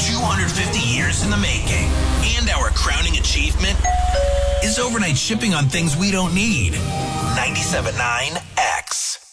250 years in the making. And our crowning achievement is overnight shipping on things we don't need. 97.9 X.